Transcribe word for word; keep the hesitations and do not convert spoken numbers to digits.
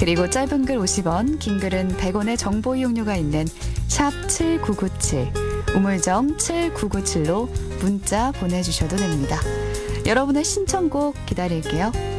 그리고 짧은 글 오십 원, 긴 글은 백 원의 정보 이용료가 있는 샵 칠구구칠, 우물정 칠구구칠로 문자 보내주셔도 됩니다. 여러분의 신청곡 기다릴게요.